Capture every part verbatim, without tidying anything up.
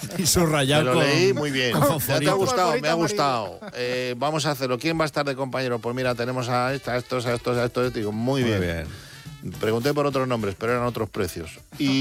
Y subrayado. Me lo con, leí muy bien. Ya te ha gustado, me ha Favorito gustado. Eh, vamos a hacerlo. ¿Quién va a estar de compañero? Pues mira, tenemos a, esta, a estos, a estos, a estos. Digo, muy, Muy bien. bien. Pregunté por otros nombres, pero eran otros precios.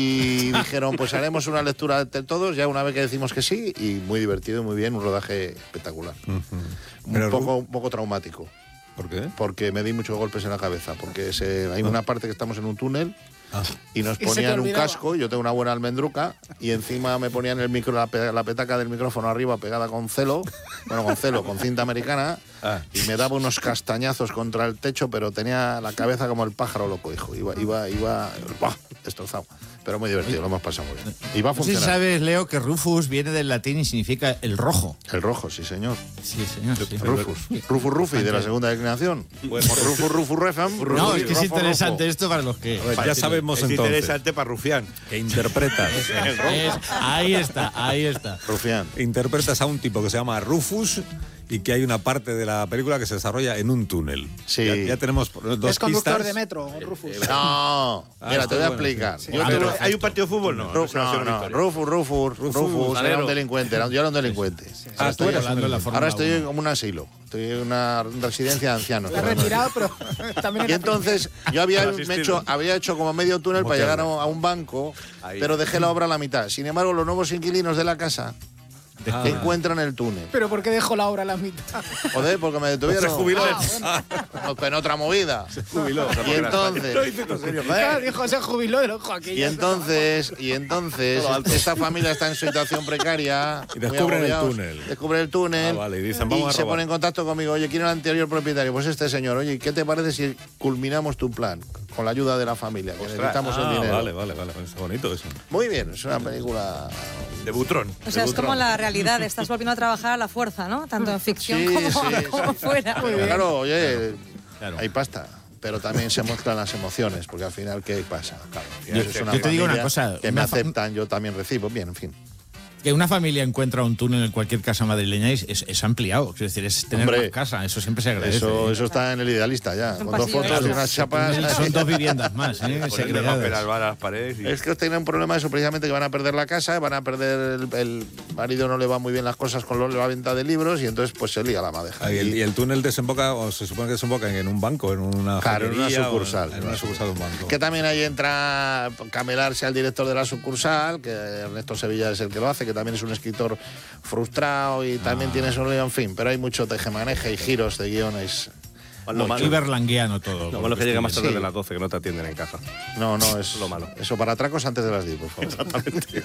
Y dijeron, pues haremos una lectura de todos, ya una vez que decimos que sí, y muy divertido, muy bien, un rodaje espectacular. Uh-huh. Un poco, un poco traumático. ¿Por qué? Porque me di muchos golpes en la cabeza, porque se, hay una parte que estamos en un túnel Ah. y nos Y se te ponían un olvidaba. casco, yo tengo una buena almendruca, y encima me ponían el micro, la, pe- la petaca del micrófono arriba pegada con celo, bueno, con celo, con cinta americana, Ah. y me daba unos castañazos contra el techo, pero tenía la cabeza como el pájaro loco, hijo, iba, iba, iba, ¡buah! Destrozado. Pero muy divertido, lo hemos pasado muy bien. Y va a No sé si funcionar. sabes, Leo, que Rufus viene del latín y significa el rojo. El rojo, sí señor. Sí, señor. Sí. Rufus. Rufus Rufi, de la segunda declinación. Rufus Rufus Refam. No, es que es Rufus, interesante Rufus. esto para los que... A ver, ya sabemos Es entonces interesante para Rufián. que interpretas, Es- ahí está, ahí está. Rufián. interpretas a un tipo que se llama Rufus y que hay una parte de la película que se desarrolla en un túnel. Sí. Ya, ya tenemos dos Es conductor pistas. de metro, Rufus. No, mira, está te voy a bueno, explicar. sí. Yo Ah, te pero lo- ¿hay un partido de fútbol? No, Ruf- no, no, no, Rufus, Rufus, Rufus, era un delincuente, era un, yo era un delincuente. Ah, tú eras hablando de la un- Fórmula Ahora estoy uno. como un asilo, estoy en una residencia de ancianos. Está retirado, pero también Y era entonces yo había Para me asistir. hecho, había hecho como medio túnel Como para que llegar a, habla. a un banco, Ahí. pero dejé la obra a la mitad. Sin embargo, los nuevos inquilinos de la casa Ah. encuentran el túnel. Pero ¿por qué dejó la obra a la mitad? Joder, porque me detuvieron. Se jubiló. Ah, No, pero en otra movida. Jubiló. Y entonces, Claro, dijo, se jubiló del ojo aquí. y entonces, y entonces, esta familia está en situación precaria. Y muy descubren el agobiados, túnel. Descubren el túnel. Ah, vale, y dicen, vamos a se robar. pone en contacto conmigo. Oye, ¿quién era el anterior propietario? Pues este señor. Oye, ¿qué te parece si culminamos tu plan? Con la ayuda de la familia, que necesitamos el Ah, dinero. vale, vale, vale. Es bonito eso. Muy bien, es una película. De Butrón. O sea, es como la realidad, estás volviendo a trabajar a la fuerza, ¿no? Tanto en ficción Sí, como, sí, como sí. fuera. Pero claro, oye, Claro. hay pasta. Pero también se mezclan las emociones, porque al final, ¿qué pasa? Claro, Yo- es una yo te digo una familia cosa, que me una fa- aceptan, yo también recibo. Bien, en fin. Que una familia encuentra un túnel en cualquier casa madrileña es, es, es ampliado. Es decir, es tener Hombre, más casa. Eso siempre se agradece. Eso, ¿eh? eso está en el idealista ya. Es un Con dos pasillo fotos y extra. unas chapas. Son dos viviendas más, ¿eh? Ponerle papel segregadas. albal a las paredes. Y... Es que tienen un problema de eso, precisamente, que van a perder la casa, van a perder el, el marido, no le va muy bien las cosas con lo- la venta de libros, y entonces pues se lía la madeja. Ah, y, el, Y- y el túnel desemboca, o se supone que desemboca en un banco, en una Claro, en una joyería, o sucursal. En una sucursal de un banco. que también ahí entra Camelarse al director de la sucursal, que Ernesto Sevilla es el que lo hace, que también es un escritor frustrado y también tiene su lío, en fin, pero hay mucho tejemaneje y giros de guiones. Lo malo, Muy berlanguiano todo. lo malo es que llega más tarde Sí. de las doce, que no te atienden en caja. No, no, es Lo malo. Eso para atracos antes de las diez, por favor. Exactamente.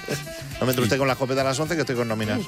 No me entre usted con la escopeta a las once, que estoy con nóminas.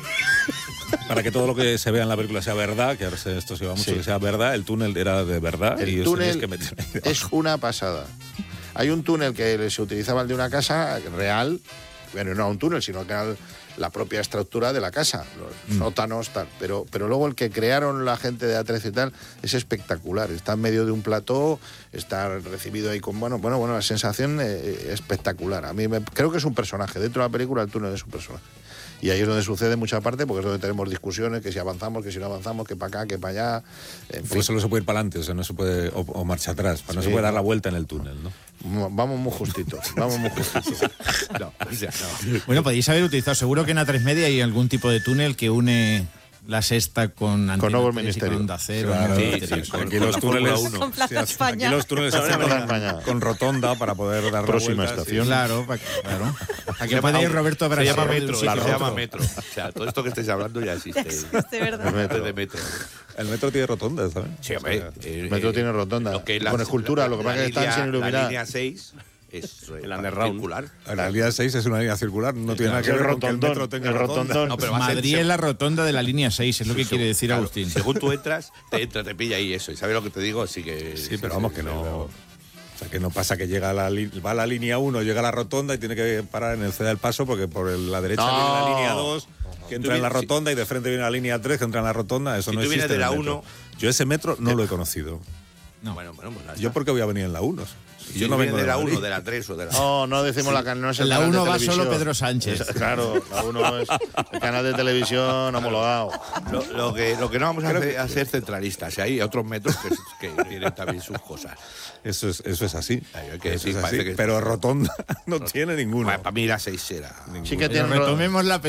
Para que todo lo que se vea en la película sea verdad, que ahora se- esto se lleva mucho, Sí. que sea verdad, el túnel era de verdad. y El os tenéis túnel que meter ahí debajo. es una pasada. Hay un túnel que se utilizaba el de una casa real, bueno, no un túnel, sino que era la propia estructura de la casa, los Mm. sótanos, tal. Pero, pero luego el que crearon la gente de A trece y tal es espectacular. Está en medio de un plató, está recibido ahí con, bueno, bueno, bueno, la sensación eh, espectacular. A mí me, creo que es un personaje. Dentro de la película el túnel es un personaje. Y ahí es donde sucede mucha parte, porque es donde tenemos discusiones, que si avanzamos, que si no avanzamos, que para acá, que para allá. En Porque fin. solo se puede ir para adelante, o sea, no se puede, o, o marcha atrás, no Sí. se puede dar la vuelta en el túnel, ¿no? Vamos muy justitos, vamos muy justitos. No, o sea, no. Bueno, podéis haber utilizado, seguro que en A tres Media hay algún tipo de túnel que une la Sexta con Antena Nuevo tres y Ministerio. con Onda Cero. Claro, ¿no? sí, Etcétera. sí, con- Aquí con los la túneles, Fórmula uno. Con Plaza sí, España. aquí los túneles se hacen Plaza con, España. con rotonda para poder dar Próxima la vuelta. estación. Claro, pa- claro. Aquí Se puede llama- ir Roberto Se Brasero llama de un metro, sitio a se otro. llama metro. O sea, todo esto que estáis hablando ya existe. Existe, ¿verdad? El metro. Es de metro. El metro tiene rotonda, ¿sabes? Sí, hombre. O sea, eh, El metro eh, tiene rotonda. lo que es Con escultura, lo que pasa la es que están línea- sin iluminar. La línea seis es El underground. circular. La línea seis es una línea circular, no tiene nada que El ver con que el rotondón, metro tenga el rotonda. rotondón. No, pero va a ser- Madrid es la rotonda de la línea seis, es lo que quiere decir Claro, Agustín. Según tú entras, te entra, te pilla ahí eso. ¿Y sabes lo que te digo? Sí que. Sí, pero vamos que no. O sea, que no pasa que llega a la, li- va a la línea uno, llega a la rotonda y tiene que parar en el C del Paso porque por el- la derecha No. viene la línea dos, que entra en la vienes- rotonda y de frente viene la línea tres, que entra en la rotonda. Eso Si no tú vienes existe. de en el la metro. uno- Yo ese metro no lo he conocido. No. Bueno, bueno, pues Yo porque voy a venir en la uno. Si Yo yo no vengo de la Madrid. uno, de la tres o de la. No, no decimos la canal, no es el En la canal de uno va televisión. solo Pedro Sánchez. Es- Claro, la uno es el canal de televisión homologado. Lo, lo que, lo que no vamos a hacer es ser centralistas. Y hay otros metros que, que tienen también sus cosas. Eso es, eso es así. Ay, hay que Eso decir, es parece así. que- Pero rotonda no tiene ninguno. Para mí la seis era. Sí que Pero tienen ro- retomemos la